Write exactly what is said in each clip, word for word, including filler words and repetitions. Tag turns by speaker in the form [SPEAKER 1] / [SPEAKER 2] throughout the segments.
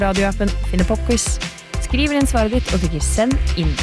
[SPEAKER 1] radioappen, finner popquiz, skriver inn svaret ditt og trykker send inn.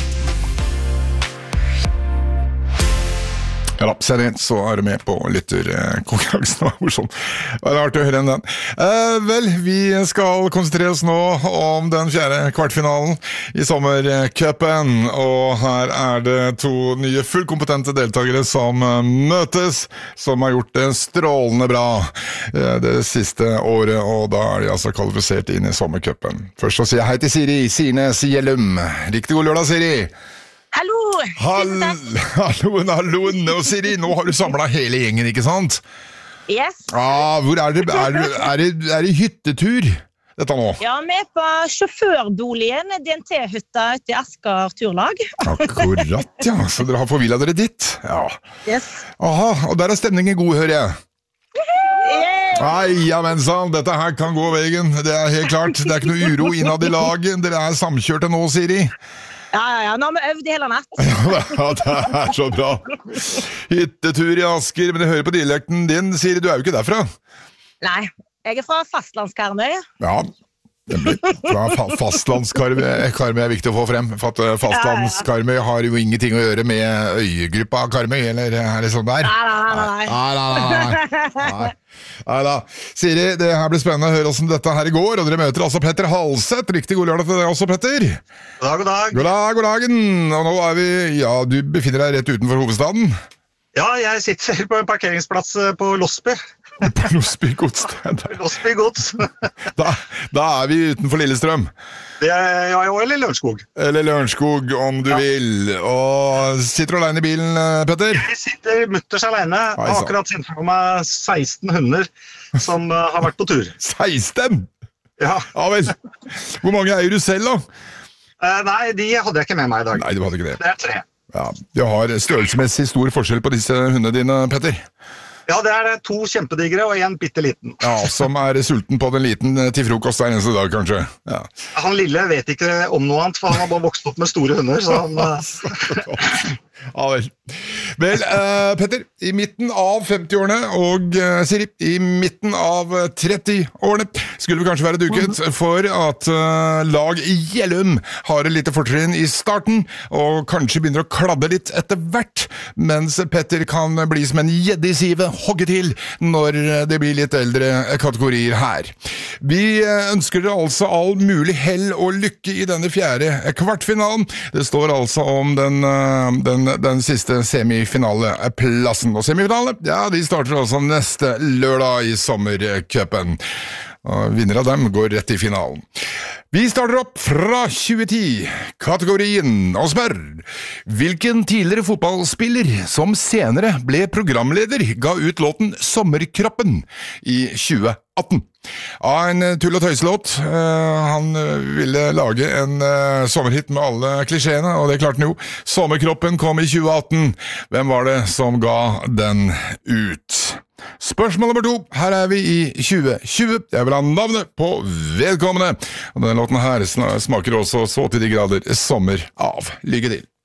[SPEAKER 2] Ja da, send inn, så er du med på lytterkonkurransen. Det var morsomt. Det er artig å høre enn den. Eh, vel, vi skal konsentrere oss nå om den fjerde kvartfinalen i sommercupen, og her er det to nye fullkompetente deltakere som møtes, som har gjort det strålende bra det siste året, og da er de altså kvalifisert inn i sommercupen. Først så sier jeg hei til Siri, Sirnes Gjellum. Riktig god lørdag, Siri!
[SPEAKER 3] Hallo!
[SPEAKER 2] Hall halloen, halloen, og Siri, nå har du samlet hele gjengen, ikke sant?
[SPEAKER 3] Yes.
[SPEAKER 2] Ah, hvor er det? Er det, er det, er det hyttetur, dette nå?
[SPEAKER 3] Ja, vi er på sjåførboligen, D N T-hytta til Asker Turlag.
[SPEAKER 2] Akkurat, ja, så dere har forvillet dere dit. Ja.
[SPEAKER 3] Yes.
[SPEAKER 2] Aha, og der er stemningen god, hører jeg.
[SPEAKER 3] Yeah.
[SPEAKER 2] Ai, ja, men sant, dette her kan gå veien, det er helt klart. Det er ikke noe uro innad i laget, dere er samkjørte nå, Siri.
[SPEAKER 3] Ja, ja, ja, nå har vi øvd i hele natt.
[SPEAKER 2] Ja, det er så bra. Hyttetur i Asker, men jeg hører på dialekten din, Siri, du er jo ikke derfra.
[SPEAKER 3] Nei, jeg er fra fastlandskarmøy.
[SPEAKER 2] Ja, fra fastlandskarmøy Karmøy er viktig å få frem, for at fastlandskarmøy har jo ingenting å gjøre med øyegruppa Karmøy, eller er det sånn der?
[SPEAKER 3] Nei, nei, nei.
[SPEAKER 2] Nei, nei, nei, nei. Nei da. Siri, det her blir spennende å høre hvordan dette her i går, og dere møter altså Petter Halseth. Riktig god lørdag til deg også, Petter.
[SPEAKER 4] God dag, god dag.
[SPEAKER 2] God dag, god dagen. Og nå er vi, ja, du befinner deg rett utenfor hovedstaden.
[SPEAKER 4] Ja, jeg sitter på en parkeringsplass på Losby.
[SPEAKER 2] På Losby godssted.
[SPEAKER 4] Losby gods.
[SPEAKER 2] Da, da er vi utenfor Lillestrøm.
[SPEAKER 4] Det er, ja, eller Lørenskog.
[SPEAKER 2] Eller Lørenskog, om du ja. vil. Og sitter du alene i bilen, Petter?
[SPEAKER 4] Jeg sitter mutters alene. Jeg har akkurat sendt fra meg seksten hunder som uh, har vært på tur.
[SPEAKER 2] seksten?
[SPEAKER 4] Ja.
[SPEAKER 2] Ja vel. Hvor mange eier du selv, da?
[SPEAKER 4] Uh, nei, de hadde jeg ikke med meg i dag.
[SPEAKER 2] Nei, du hadde ikke det.
[SPEAKER 4] Det er tre.
[SPEAKER 2] Ja, du har størrelsesmessig stor forskjell på disse hundene dine, Petter.
[SPEAKER 4] Ja, det er to kjempedigre og en bitteliten.
[SPEAKER 2] Ja, som er sulten på den liten til frokost hver eneste dag, kanskje. Ja.
[SPEAKER 4] Han lille vet ikke om noe annet, for han har bare vokst opp med store hunder, så han...
[SPEAKER 2] Ja vel. Vel, uh, Petter, i midten av femti-årene og uh, Siri, i midten av tretti-årene skulle vi kanskje være duket for at uh, lag Gjellum har et lite fortrinn i starten, og kanskje begynner å kladde litt etter hvert, mens Petter kan bli som en gjedde i sivet, hogge til når det blir litt eldre kategorier her. Vi uh, ønsker dere altså all mulig hell og lykke i denne fjerde kvartfinalen. Det står altså om den, uh, den den siste semifinaleplassen. Og semifinale, ja, de starter altså neste lørdag i sommercupen. Og vinner av dem går rett i finalen. Vi starter opp fra tjue ti, kategorien, og spør hvilken tidligere fotballspiller som senere ble programleder ga ut låten Sommerkroppen i tjue atten. Av en tull- og tøyselåt. Uh, han ville lage en uh, sommerhit med alle klisjeene, og det klarte han jo. Sommerkroppen kom i tjue atten. Hvem var det som ga den ut? Spørsmål nummer to. Her er vi i tjue tjue. Jeg vil ha navnet på vedkommende. Og denne låten her smaker også så til de grader sommer av. Lykke til.